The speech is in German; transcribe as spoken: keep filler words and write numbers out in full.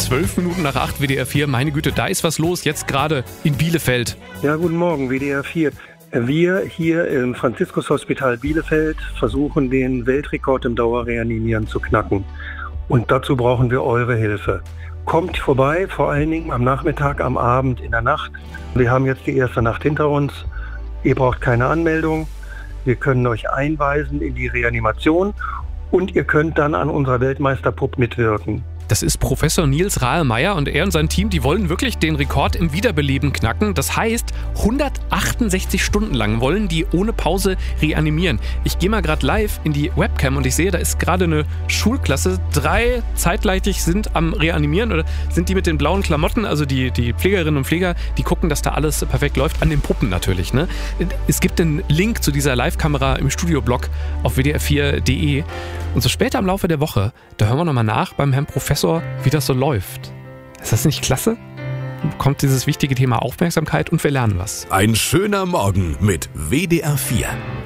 zwölf Minuten nach acht, W D R vier. Meine Güte, da ist was los, jetzt gerade in Bielefeld. Ja, guten Morgen, W D R vier. Wir hier im Franziskus-Hospital Bielefeld versuchen, den Weltrekord im Dauerreanimieren zu knacken. Und dazu brauchen wir eure Hilfe. Kommt vorbei, vor allen Dingen am Nachmittag, am Abend, in der Nacht. Wir haben jetzt die erste Nacht hinter uns. Ihr braucht keine Anmeldung. Wir können euch einweisen in die Reanimation und ihr könnt dann an unserer Weltmeisterpupp mitwirken. Das ist Professor Nils Rahlmeier und er und sein Team, die wollen wirklich den Rekord im Wiederbeleben knacken. Das heißt, hundertachtundsechzig Stunden lang wollen die ohne Pause reanimieren. Ich gehe mal gerade live in die Webcam und ich sehe, da ist gerade eine Schulklasse. Drei zeitgleich sind am Reanimieren oder sind die mit den blauen Klamotten, also die, die Pflegerinnen und Pfleger, die gucken, dass da alles perfekt läuft. An den Puppen natürlich. Ne? Es gibt einen Link zu dieser Live-Kamera im Studioblog auf w d r vier punkt d e. Und so später im Laufe der Woche, da hören wir nochmal nach beim Herrn Professor, wie das so läuft. Ist das nicht klasse? Kommt dieses wichtige Thema Aufmerksamkeit und wir lernen was. Ein schöner Morgen mit W D R vier.